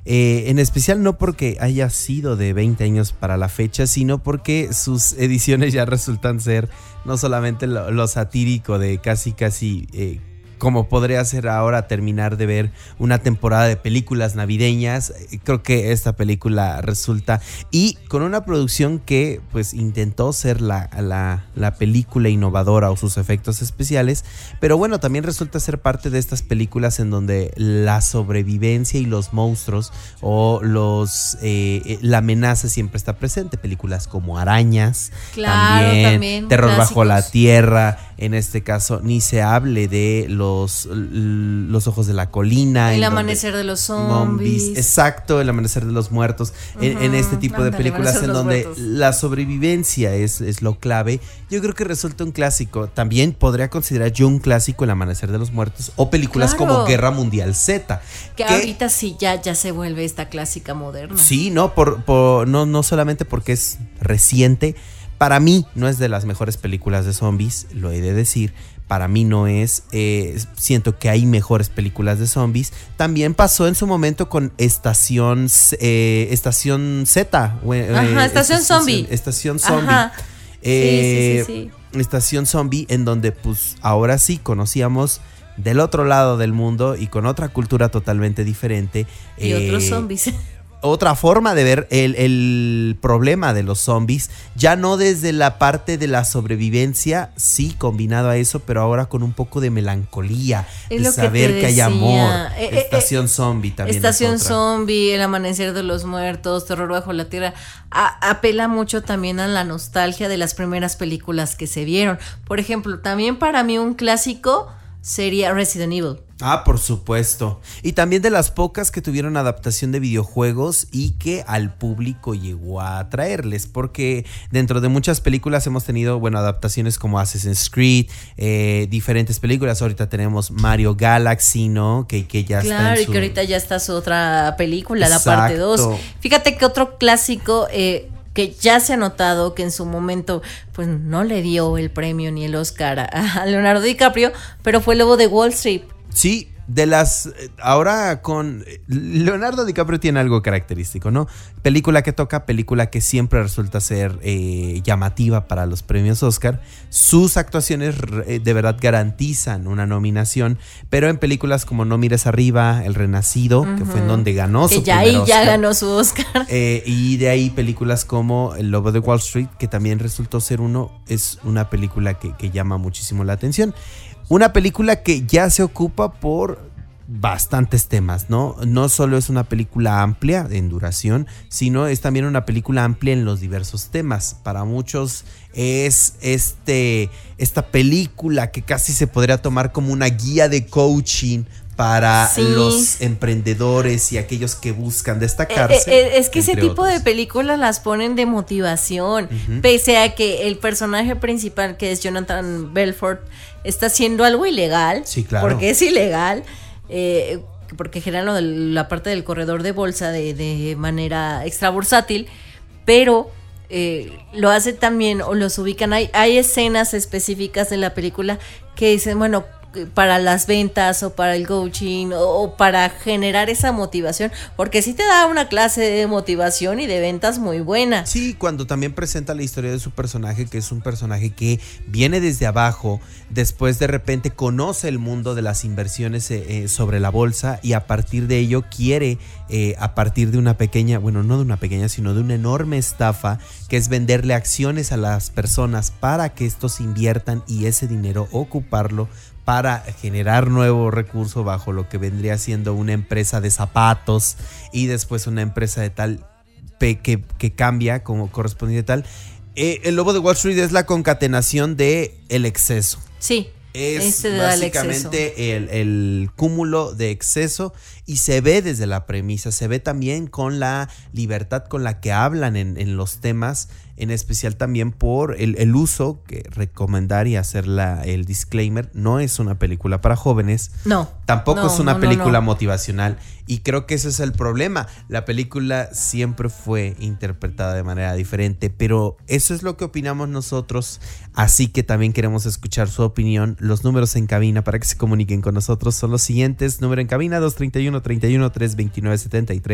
En especial no porque haya sido de 20 años para la fecha, sino porque sus ediciones ya resultan ser no solamente lo satírico de casi como podría ser ahora terminar de ver una temporada de películas navideñas. Creo que esta película resulta, y con una producción que pues intentó ser la película innovadora o sus efectos especiales, pero bueno, también resulta ser parte de estas películas en donde la sobrevivencia y los monstruos o la amenaza siempre está presente. Películas como Arañas, claro, también Terror clásicos. Bajo la Tierra, en este caso ni se hable de los ojos de la colina, El amanecer de los zombies. Exacto, El amanecer de los muertos. En este tipo de películas en donde la sobrevivencia es lo clave, yo creo que resulta un clásico. También podría considerar yo un clásico El amanecer de los muertos, o películas como Guerra Mundial Z, que ahorita sí ya se vuelve esta clásica moderna. Sí, no no solamente porque es reciente. Para mí no es de las mejores películas de zombies, lo he de decir. Para mí no es. Siento que hay mejores películas de zombies. También pasó en su momento con Estación Z. Estación Zombie. Estación Zombie. Ajá. Sí. Estación Zombie, en donde pues ahora sí conocíamos del otro lado del mundo y con otra cultura totalmente diferente. Y otros zombies. Otra forma de ver el problema de los zombies, ya no desde la parte de la sobrevivencia, sí, combinado a eso, pero ahora con un poco de melancolía, de saber que hay amor. Estación Zombie también. Estación Zombie, El amanecer de los muertos, Terror bajo la tierra, apela mucho también a la nostalgia de las primeras películas que se vieron. Por ejemplo, también para mí un clásico sería Resident Evil. Por supuesto. Y también de las pocas que tuvieron adaptación de videojuegos y que al público llegó a atraerles, porque dentro de muchas películas hemos tenido, adaptaciones como Assassin's Creed, diferentes películas. Ahorita tenemos Mario Galaxy, ¿no? Que ya está. Claro, y que ahorita ya está su otra película, la parte 2. Fíjate que otro clásico que ya se ha notado que en su momento pues no le dio el premio ni el Oscar a Leonardo DiCaprio, pero fue Lobo de Wall Street. Sí, ahora con Leonardo DiCaprio tiene algo característico, ¿no? Película que toca, película que siempre resulta ser llamativa para los premios Oscar. Sus actuaciones de verdad garantizan una nominación, pero en películas como No mires arriba, El renacido, que fue en donde ganó su primer Oscar. Ya ganó su Oscar. Y de ahí películas como El Lobo de Wall Street, que también resultó ser es una película que llama muchísimo la atención. Una película que ya se ocupa por bastantes temas, ¿no? No solo es una película amplia en duración, sino es también una película amplia en los diversos temas. Para muchos es esta película que casi se podría tomar como una guía de coaching para los emprendedores y aquellos que buscan destacarse. Es que ese tipo de películas las ponen de motivación, pese a que el personaje principal, que es Jonathan Belfort, está haciendo algo ilegal. Sí, claro. Porque es ilegal, porque generan la parte del corredor de bolsa de manera extra bursátil, pero lo hace también, o los ubican. Hay escenas específicas de la película que dicen, para las ventas o para el coaching o para generar esa motivación, porque sí te da una clase de motivación y de ventas muy buena. Sí, cuando también presenta la historia de su personaje, que es un personaje que viene desde abajo, después de repente conoce el mundo de las inversiones sobre la bolsa, y a partir de ello quiere, a partir de una pequeña, no de una pequeña, sino de una enorme estafa, que es venderle acciones a las personas para que estos inviertan y ese dinero ocuparlo para generar nuevo recurso bajo lo que vendría siendo una empresa de zapatos, y después una empresa de tal que cambia como correspondiente tal. El Lobo de Wall Street es la concatenación de el exceso. Sí. Es básicamente el cúmulo de exceso, y se ve desde la premisa, se ve también con la libertad con la que hablan en los temas, en especial también por el uso, que recomendar y hacer el disclaimer: no es una película para jóvenes, tampoco es una película motivacional, y creo que ese es el problema. La película siempre fue interpretada de manera diferente, pero eso es lo que opinamos nosotros, así que también queremos escuchar su opinión. Los números en cabina para que se comuniquen con nosotros son los siguientes: número en cabina 231-31-329-73